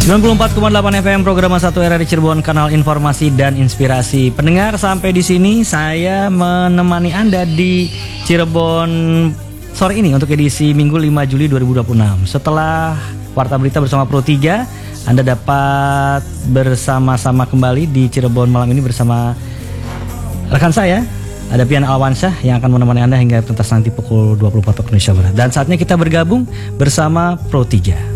94,8 FM program 1 RRI Cirebon, kanal informasi dan inspirasi. Pendengar, sampai di sini saya menemani Anda di Cirebon sore ini untuk edisi Minggu 5 Juli 2026. Setelah Warta Berita bersama Pro 3, Anda dapat bersama-sama kembali di Cirebon malam ini bersama rekan saya, ada Pian Alwansyah yang akan menemani Anda hingga tuntas nanti pukul 24 waktu Indonesia Barat. Dan saatnya kita bergabung bersama Pro 3.